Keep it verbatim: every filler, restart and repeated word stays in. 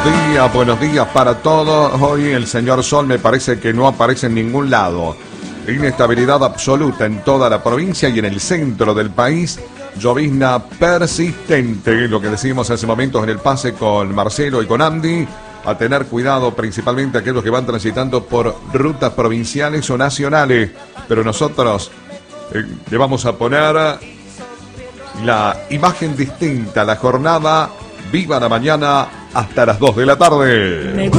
días, buenos días para todos. Hoy el señor Sol me parece que no aparece en ningún lado. Inestabilidad absoluta en toda la provincia y en el centro del país. Llovizna persistente, lo que decimos hace momentos en el pase con Marcelo y con Andy. A tener cuidado principalmente aquellos que van transitando por rutas provinciales o nacionales. Pero nosotros eh, le vamos a poner la imagen distinta, la jornada. Viva la mañana hasta las dos de la tarde.